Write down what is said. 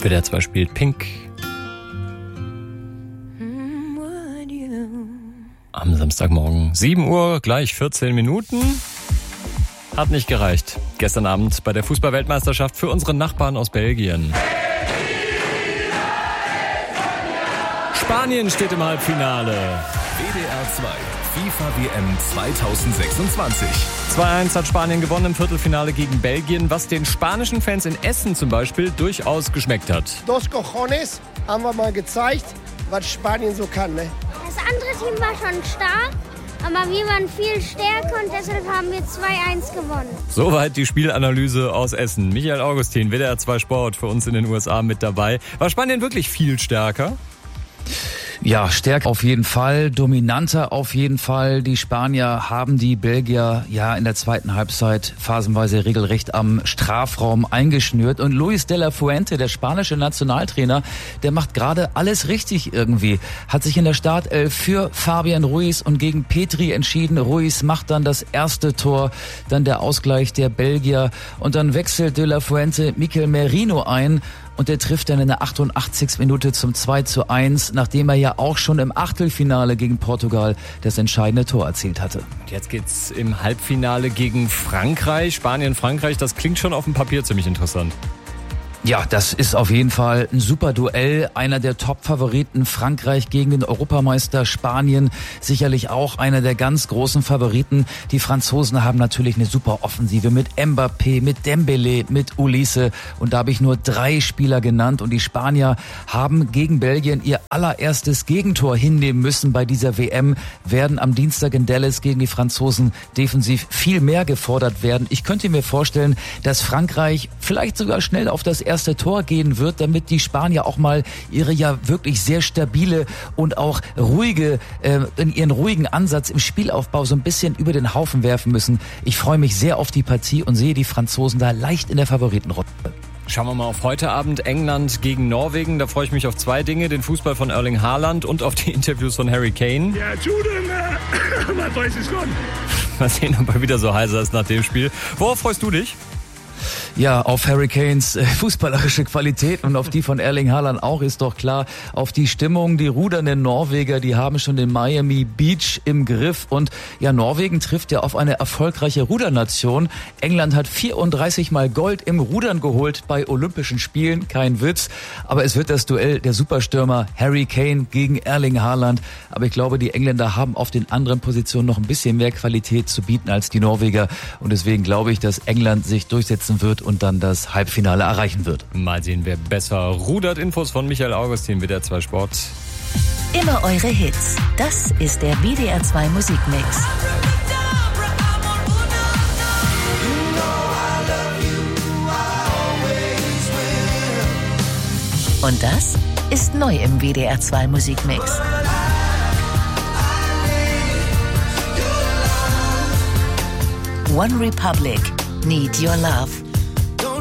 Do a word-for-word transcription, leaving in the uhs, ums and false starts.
W D R zwei spielt Pink. Am Samstagmorgen, sieben Uhr, gleich vierzehn Minuten. Hat nicht gereicht. Gestern Abend bei der Fußball-Weltmeisterschaft für unsere Nachbarn aus Belgien. Spanien steht im Halbfinale. W D R zwei FIFA W M zweitausendsechsundzwanzig. zwei eins hat Spanien gewonnen im Viertelfinale gegen Belgien, was den spanischen Fans in Essen zum Beispiel durchaus geschmeckt hat. Dos Cojones haben wir mal gezeigt, was Spanien so kann, ne? Das andere Team war schon stark, aber wir waren viel stärker und deshalb haben wir zwei eins gewonnen. Soweit die Spielanalyse aus Essen. Michael Augustin, W D R zwei Sport, für uns in den U S A mit dabei. War Spanien wirklich viel stärker? Ja, stärker auf jeden Fall, dominanter auf jeden Fall. Die Spanier haben die Belgier ja in der zweiten Halbzeit phasenweise regelrecht am Strafraum eingeschnürt. Und Luis de la Fuente, der spanische Nationaltrainer, der macht gerade alles richtig irgendwie. Hat sich in der Startelf für Fabian Ruiz und gegen Petri entschieden. Ruiz macht dann das erste Tor, dann der Ausgleich der Belgier. Und dann wechselt de la Fuente Mikel Merino ein. Und der trifft dann in der achtundachtzigsten Minute zum zwei zu eins, nachdem er ja auch schon im Achtelfinale gegen Portugal das entscheidende Tor erzielt hatte. Und jetzt geht's im Halbfinale gegen Frankreich. Spanien, Frankreich, das klingt schon auf dem Papier ziemlich interessant. Ja, das ist auf jeden Fall ein super Duell. Einer der Top-Favoriten, Frankreich gegen den Europameister Spanien. Sicherlich auch einer der ganz großen Favoriten. Die Franzosen haben natürlich eine super Offensive mit Mbappé, mit Dembélé, mit Ulisse. Und da habe ich nur drei Spieler genannt. Und die Spanier haben gegen Belgien ihr allererstes Gegentor hinnehmen müssen bei dieser W M. Werden am Dienstag in Dallas gegen die Franzosen defensiv viel mehr gefordert werden. Ich könnte mir vorstellen, dass Frankreich vielleicht sogar schnell auf das erste erste Tor gehen wird, damit die Spanier auch mal ihre ja wirklich sehr stabile und auch ruhige, äh, in ihren ruhigen Ansatz im Spielaufbau so ein bisschen über den Haufen werfen müssen. Ich freue mich sehr auf die Partie und sehe die Franzosen da leicht in der Favoritenrunde. Schauen wir mal auf heute Abend, England gegen Norwegen. Da freue ich mich auf zwei Dinge, den Fußball von Erling Haaland und auf die Interviews von Harry Kane. Ja, Juden, äh, was weiß ich schon. Mal sehen, ob er wieder so heiser ist nach dem Spiel. Worauf freust du dich? Ja, auf Harry Kanes fußballerische Qualität und auf die von Erling Haaland auch, ist doch klar. Auf die Stimmung, die rudernden Norweger, die haben schon den Miami Beach im Griff. Und ja, Norwegen trifft ja auf eine erfolgreiche Rudernation. England hat vierunddreißig Mal Gold im Rudern geholt bei Olympischen Spielen, kein Witz. Aber es wird das Duell der Superstürmer Harry Kane gegen Erling Haaland. Aber ich glaube, die Engländer haben auf den anderen Positionen noch ein bisschen mehr Qualität zu bieten als die Norweger. Und deswegen glaube ich, dass England sich durchsetzen wird und dann das Halbfinale erreichen wird. Mal sehen, wer besser rudert. Infos von Michael Augustin, W D R zwei Sport. Immer eure Hits. Das ist der W D R zwei Musikmix. Und das ist neu im W D R zwei Musikmix. One Republic, Need Your Love.